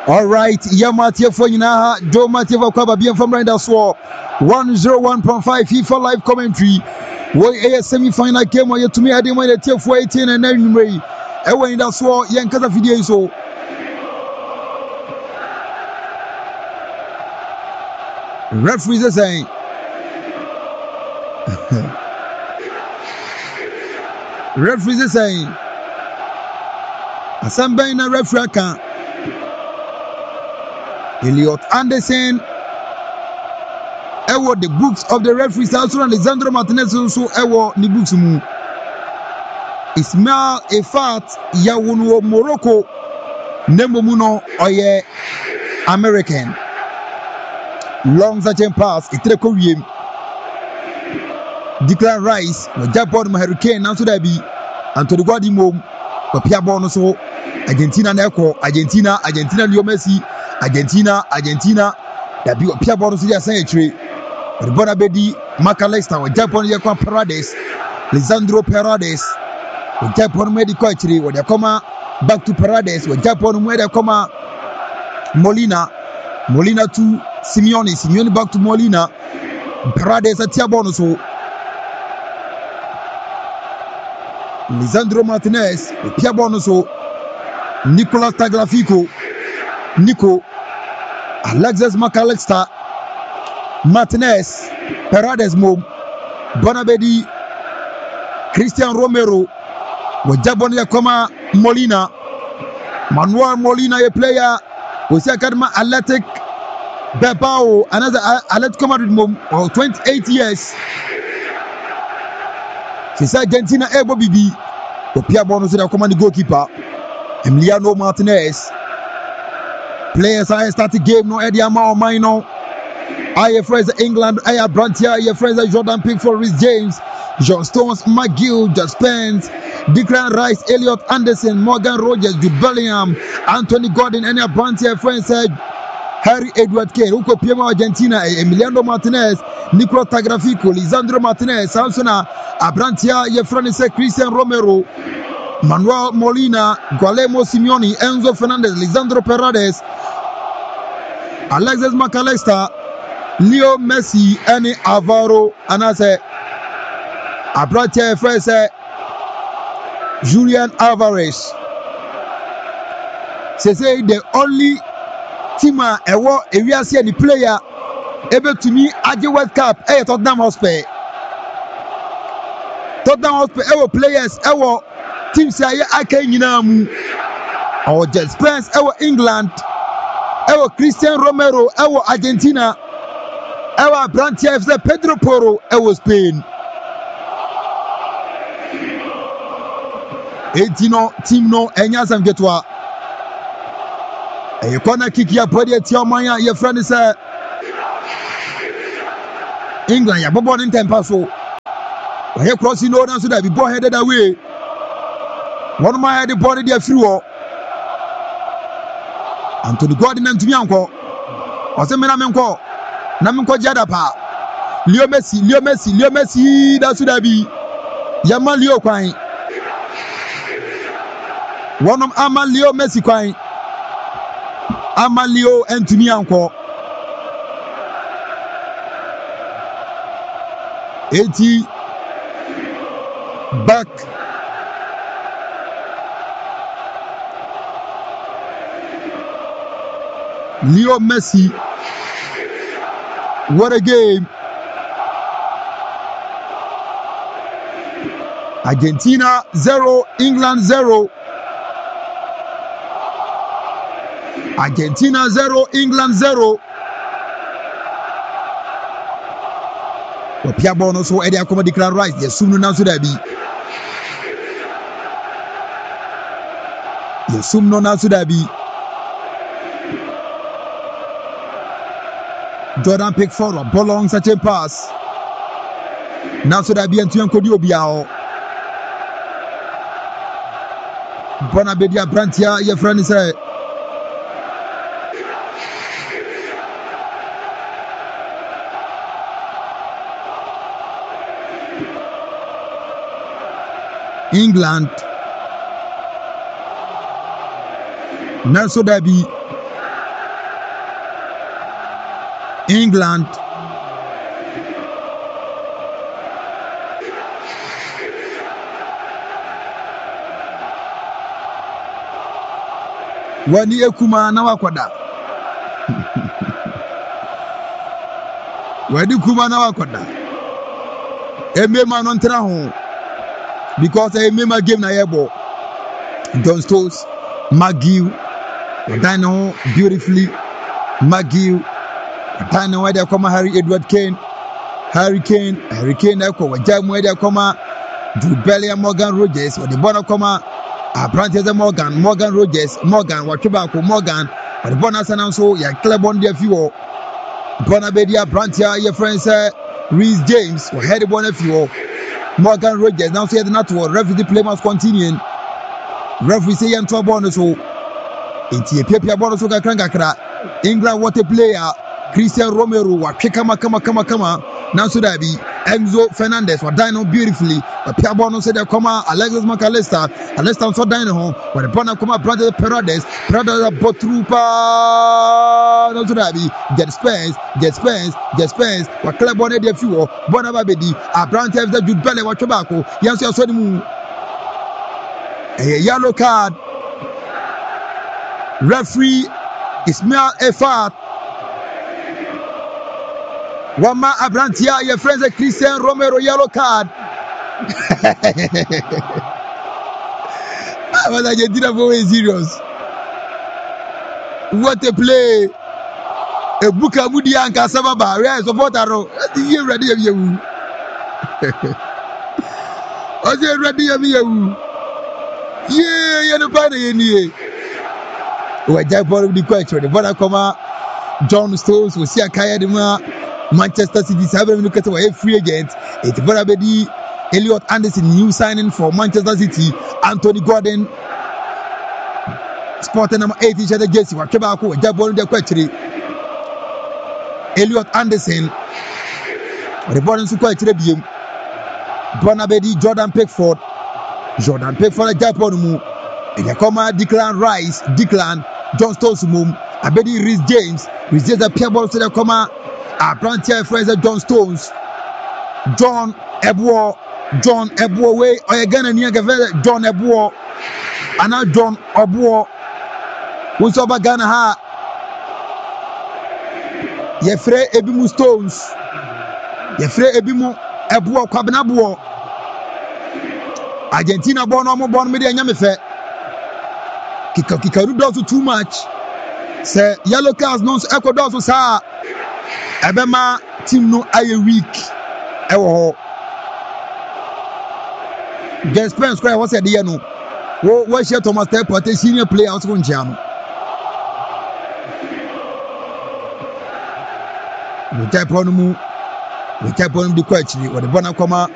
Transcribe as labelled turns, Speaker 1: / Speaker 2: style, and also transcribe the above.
Speaker 1: All right, Yamatia for Yina, Joe Mativa Kababian from Randa Swar 101.5 FIFA live commentary. We a semi-final game where you to me I didn't want to take for 18 and 9 Ray. Ewa in that swar, Yankasa video so. Referees are saying. Referees are saying. Asamba in a referee can. Elliot Anderson. Ewo the books of the referees also Alexandro Martinez also ewo the books mu. Ismail Efat Yawuno Morocco. Nemomuno oye American. Long searching pass, Itreko Wiem. Declan Rice, Japon Hurricane, now to that be, and to the Guadimo, Papia Bonoso, Argentina Neco, Argentina, Leo Messi, Argentina, that be Pia Bonosia Century, Bonabedi, Macalester, with Japon Yakon Parades, Lisandro Parades, with Japon Medical Actually, where they come back to Parades, with Japon where they come Molina to Simeone back to Molina, Parades at Tiabonoso, Lisandro Martinez, Tiabonoso, Nicolas Tagliafico, Nico, Alexis McAllister, Martinez, Parades Mom, Bonabedi, Christian Romero, with Jabonia Koma Molina, Manuel Molina, a player, with Academy Athletic Bilbao, another Atletico Madrid mom of 28 years. She said Argentina Ebo Bibi, the Pia Bonus the command goalkeeper, Emiliano Martinez. Players I start the game, no Eddie Ama or Mino. I have friends England, I have Brantia, I have friends Jordan Pickford, Rhys James, John Stones, McGill, Just Spence, Declan Rice, Elliot Anderson, Morgan Rogers, Jude Bellingham, Anthony Gordon, and Brantia friends Harry Edward Kane, Uko Piema Argentina, Emiliano Martinez, Nicolas Tagliafico, Lisandro Martinez, Sansona, Abrantia, Yefranise, Christian Romero, Manuel Molina, Guillermo Simeone, Enzo Fernandez, Lisandro Paredes, Alexis McAllister, Leo Messi, and Alvaro, and I say, Abrantia first, Julian Alvarez. Say the only Tima ewo ewiase ni player able to me age World Cup Tottenham Hotspur ewo players ewo teams aye aka nyina mu or Just Spence ewo England ewo Christian Romero ewo Argentina ewo Brantia FC Pedro Porro ewo Spain team no enya sam getwa. A corner kick ya body at your maya, your friend is England, ya Bobo in temper so. Here crossing order so that we both headed away. One of my head body there through. And to the garden and to Yanko. Or some Menamenko. Namenko Jadapa. Leo Messi, that should be Yaman Leo crying. One of Aman Leo Messi crying. Amalio and Tunianko 80 back Leo Messi. What a game. Argentina 0, England 0. Argentina 0, England 0. Pia Bono so Eddie Akoma Declan Rice. Yes, soon now to that be. Yes, soon now to that be. Jordan Pickford, ball long such a pass. Now to that be and Tuan Kodio Biao. Bonabedia Brantia, your friend is a. England Nelson Derby England wani ekuma na wakwada wadi kuma na wakwada emema no ntra ho because emema game na yebo John Stones McGill Dino beautifully McGill Dino where they come Harry Edward Kane Harry Kane eko wajamu where they come Jude Bellingham Morgan Rogers or the bona come Branches Morgan Rogers Morgan watchback Morgan or the bonus and so ya Clebon there few Bonabedia Brantia your friends Reece James or Harry Bonafio Morgan Rogers now say not to referee play must continue referee say and trouble so enti epia bonus so kakra England what a player Christian Romero wa kama now so that be Enzo Fernandez wa dino beautifully epia bonus say they come Alexis McAllister so dino home but the bona come brother Paredes Botrupa no so that be get Spence wa Clebon dey few bona babedi Abrante the Jude Bellingham wa Chobako yanso so mu a yellow card referee Ismail Efat Wama Abrantia your friends Christian Romero yellow card but I did not go serious what a play a Buka Mudianka Sababa where supporter you ready you ready you yeah no party any we just borrow the question the bona come John Stones we see Akaya Dema Manchester City 7 minutes away free agent it's bona be Elliot Anderson new signing for Manchester City Anthony Gordon sport number 8 each other jersey wa kebako we just borrow the question Elliot Anderson the bona su question biem bona be Jordan Pickford Japan mu e come Declan Rice John Stones mum abedi Reece James the pair ball so they come Brantia friends John Stones John Ebuo way or Ghana near John Ebuo and now John Obuo who's over Ghana ha Yefre Ebimu Stones Yefre Ebimu Ebuo Kwabnabuo Argentina born media nyame fe kika do too much say yellow cards no Ecuador so sa ebema team no aye week ewo Guest Spence cry what said the no wo share Thomas Temple senior player also nchia no we type on mu the question what the bona come